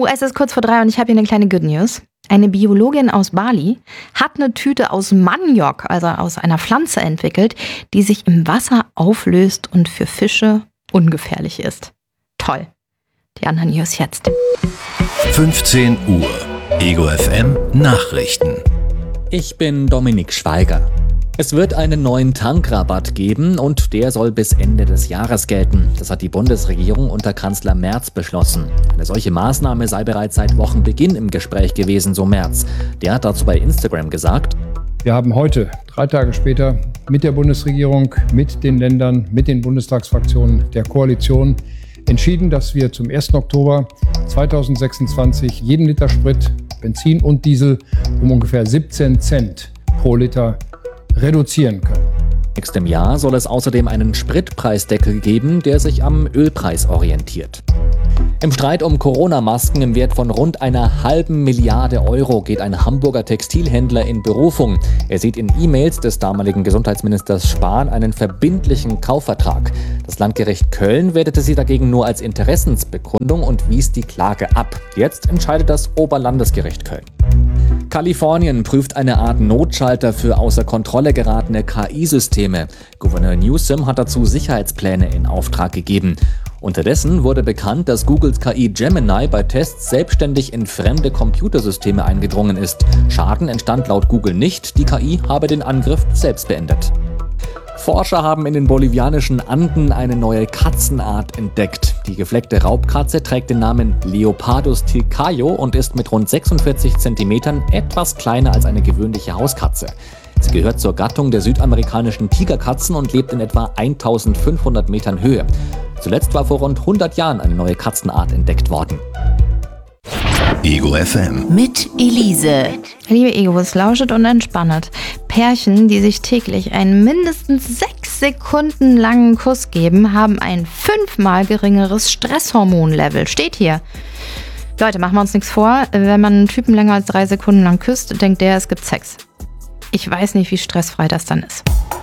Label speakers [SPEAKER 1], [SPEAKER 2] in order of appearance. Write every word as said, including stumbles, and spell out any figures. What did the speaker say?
[SPEAKER 1] es ist kurz vor drei und ich habe hier eine kleine Good News. Eine Biologin aus Bali hat eine Tüte aus Maniok, also aus einer Pflanze, entwickelt, die sich im Wasser auflöst und für Fische ungefährlich ist. Toll. Die anderen News jetzt.
[SPEAKER 2] fünfzehn Uhr. Ego F M Nachrichten.
[SPEAKER 3] Ich bin Dominik Schweiger. Es wird einen neuen Tankrabatt geben und der soll bis Ende des Jahres gelten. Das hat die Bundesregierung unter Kanzler Merz beschlossen. Eine solche Maßnahme sei bereits seit Wochenbeginn im Gespräch gewesen, so Merz. Der hat dazu bei Instagram gesagt:
[SPEAKER 4] Wir haben heute, drei Tage später, mit der Bundesregierung, mit den Ländern, mit den Bundestagsfraktionen der Koalition entschieden, dass wir zum ersten Oktober zweitausendsechsundzwanzig jeden Liter Sprit, Benzin und Diesel um ungefähr siebzehn Cent pro Liter reduzieren können.
[SPEAKER 3] Nächstem Jahr soll es außerdem einen Spritpreisdeckel geben, der sich am Ölpreis orientiert. Im Streit um Corona-Masken im Wert von rund einer halben Milliarde Euro geht ein Hamburger Textilhändler in Berufung. Er sieht in E-Mails des damaligen Gesundheitsministers Spahn einen verbindlichen Kaufvertrag. Das Landgericht Köln wertete sie dagegen nur als Interessensbekundung und wies die Klage ab. Jetzt entscheidet das Oberlandesgericht Köln. Kalifornien prüft eine Art Notschalter für außer Kontrolle geratene K I-Systeme. Gouverneur Newsom hat dazu Sicherheitspläne in Auftrag gegeben. Unterdessen wurde bekannt, dass Googles K I Gemini bei Tests selbstständig in fremde Computersysteme eingedrungen ist. Schaden entstand laut Google nicht, die K I habe den Angriff selbst beendet. Forscher haben in den bolivianischen Anden eine neue Katzenart entdeckt. Die gefleckte Raubkatze trägt den Namen Leopardus tilcayo und ist mit rund sechsundvierzig Zentimetern etwas kleiner als eine gewöhnliche Hauskatze. Sie gehört zur Gattung der südamerikanischen Tigerkatzen und lebt in etwa eintausendfünfhundert Metern Höhe. Zuletzt war vor rund hundert Jahren eine neue Katzenart entdeckt worden.
[SPEAKER 2] Ego F M.
[SPEAKER 5] Mit Elise.
[SPEAKER 1] Liebe Egos, lauschet und entspannet. Pärchen, die sich täglich einen mindestens sechs Sekunden langen Kuss geben, haben ein fünfmal geringeres Stresshormonlevel. Steht hier. Leute, machen wir uns nichts vor. Wenn man einen Typen länger als drei Sekunden lang küsst, denkt der, es gibt Sex. Ich weiß nicht, wie stressfrei das dann ist.